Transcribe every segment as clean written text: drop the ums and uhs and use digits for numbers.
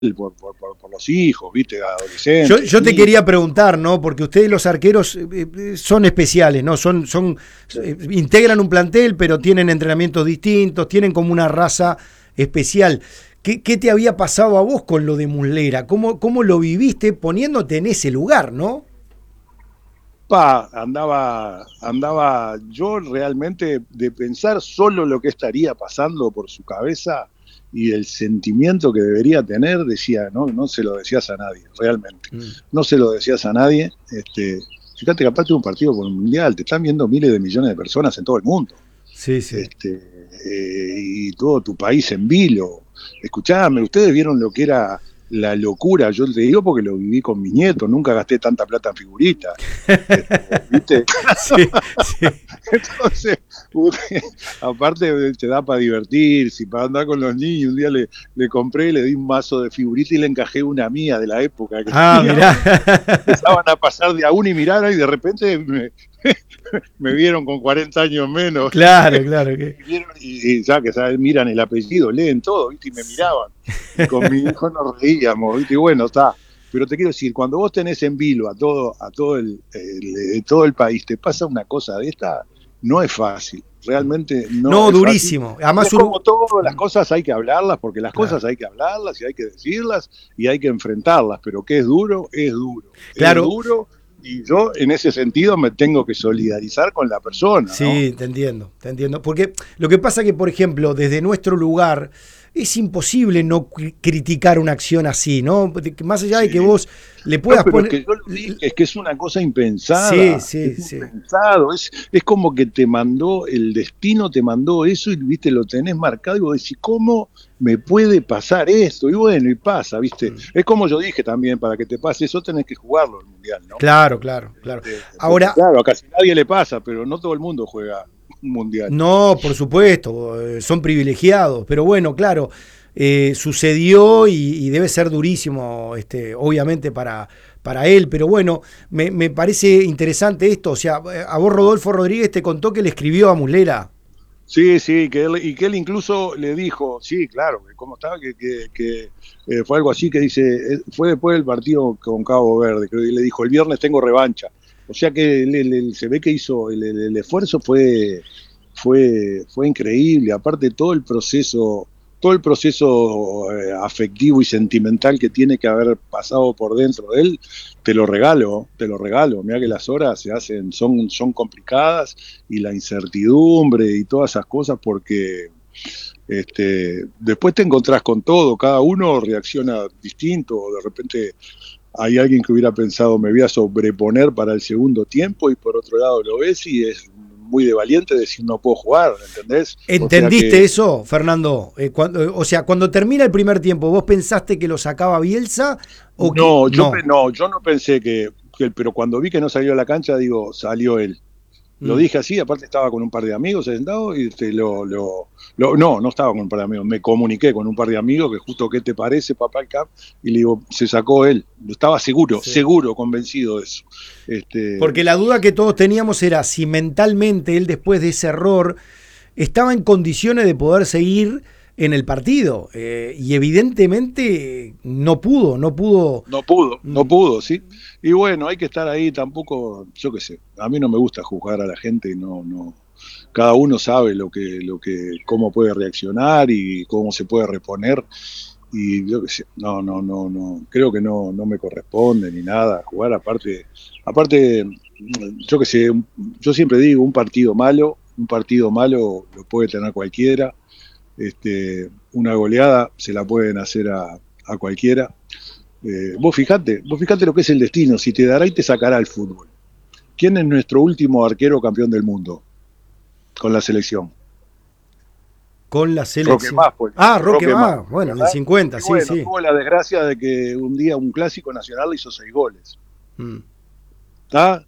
por los hijos, viste, adolescentes, Yo te niños. quería preguntar, ¿no? Porque ustedes los arqueros son especiales, ¿no? Integran un plantel, pero tienen entrenamientos distintos, tienen como una raza especial. ¿Qué te había pasado a vos con lo de Muslera? ¿Cómo lo viviste poniéndote en ese lugar, no? Andaba yo realmente de pensar solo lo que estaría pasando por su cabeza y el sentimiento que debería tener, decía, no se lo decías a nadie, realmente. Mm. No se lo decías a nadie. Fíjate que aparte de un partido por un mundial, te están viendo miles de millones de personas en todo el mundo. Sí, sí. Y todo tu país en vilo. Escuchame, ustedes vieron lo que era la locura, yo te digo porque lo viví con mi nieto, nunca gasté tanta plata en figuritas. ¿Viste? Sí, sí. Entonces, aparte te da para divertirse, para andar con los niños. Un día le compré, le di un mazo de figuritas y le encajé una mía de la época que Ah, mirá. teníamos. Empezaban a pasar de a una y miraron y de repente me vieron con 40 años menos. Claro, claro. Y ya que ¿sabes? Miran el apellido, leen todo, ¿viste? Y me miraban. Y con mi hijo nos reíamos, ¿viste? Y bueno, está. Pero te quiero decir, cuando vos tenés en vilo todo el país, te pasa una cosa de esta, no es fácil. Realmente no No, es fácil. durísimo. Y Además, es como todo, las cosas hay que hablarlas, porque las claro, cosas hay que hablarlas y hay que decirlas y hay que enfrentarlas. Pero que es duro, es duro. Es claro. duro. Y yo en ese sentido me tengo que solidarizar con la persona, ¿no? Sí, te entiendo, te entiendo. Porque lo que pasa que, por ejemplo, desde nuestro lugar es imposible no criticar una acción así, ¿no? Más allá de que Sí. vos le No, puedas pero es poner... que yo lo dije, es que es una cosa Sí, impensada, sí, es sí. impensado, es como que te mandó, el destino te mandó eso y viste, lo tenés marcado y vos decís, ¿cómo me puede pasar esto? Y bueno, y pasa, viste. Mm. Es como yo dije también, para que te pase eso tenés que jugarlo el mundial, ¿no? Claro, claro, claro. Porque Ahora, claro, a casi nadie le pasa, pero no todo el mundo juega un mundial. no, por supuesto, son privilegiados, pero bueno, claro, sucedió y debe ser durísimo, obviamente, para él, pero bueno, me parece interesante esto, o sea, a vos Rodolfo Rodríguez te contó que le escribió a Muslera. Sí, sí, que él incluso le dijo, sí, claro, que cómo estaba, fue algo así que dice, fue después del partido con Cabo Verde, creo que le dijo, el viernes tengo revancha. O sea que se ve que hizo, el esfuerzo fue increíble, aparte todo el proceso afectivo y sentimental que tiene que haber pasado por dentro de él, te lo regalo. Mira que las horas son complicadas y la incertidumbre y todas esas cosas porque después te encontrás con todo, cada uno reacciona distinto, de repente hay alguien que hubiera pensado me voy a sobreponer para el segundo tiempo y por otro lado lo ves y es muy de valiente decir no puedo jugar, ¿entendés? O sea ¿Entendiste que eso, Fernando? O sea, cuando termina el primer tiempo, ¿vos pensaste que lo sacaba Bielsa o que no, no? yo no pensé pero cuando vi que no salió a la cancha, digo, salió él. Lo Mm. dije así, aparte estaba con un par de amigos sentados y no estaba con un par de amigos, me comuniqué con un par de amigos que justo, ¿qué te parece, papá el Cap? Y le digo, se sacó él, estaba Sí. seguro, convencido de eso. Este, Porque la duda que todos teníamos era si mentalmente él después de ese error estaba en condiciones de poder seguir en el partido. Y evidentemente no pudo. no pudo, ¿sí? Y bueno, hay que estar ahí tampoco, yo qué sé, a mí no me gusta juzgar a la gente, cada uno sabe cómo puede reaccionar y cómo se puede reponer. Y yo qué sé, no, creo que no me corresponde ni nada jugar aparte, yo qué sé, yo siempre digo, un partido malo lo puede tener cualquiera, una goleada se la pueden hacer a cualquiera. Vos fijate lo que es el destino, si te dará y te sacará el fútbol. ¿Quién es nuestro último arquero campeón del mundo con la selección? Con la Roque selección. Más, pues. Ah, Roque Roque Más, va. Bueno, en el ¿verdad? 50, Y sí, bueno, sí. tuvo la desgracia de que un día un clásico nacional le hizo 6 goles. Mm. ¿Está?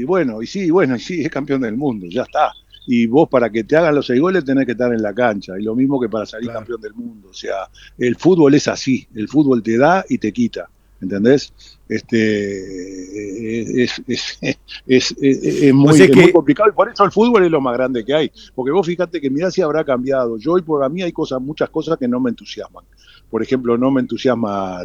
Y sí, es campeón del mundo, ya está. Y vos para que te hagan los 6 goles tenés que estar en la cancha, y lo mismo que para salir Claro. campeón del mundo. O sea, el fútbol es así, el fútbol te da y te quita, ¿entendés? O sea Es muy que, complicado y por eso el fútbol es lo más grande que hay. Porque vos fíjate que mirá si habrá cambiado. Yo hoy por mí hay muchas cosas que no me entusiasman. por ejemplo, no me entusiasma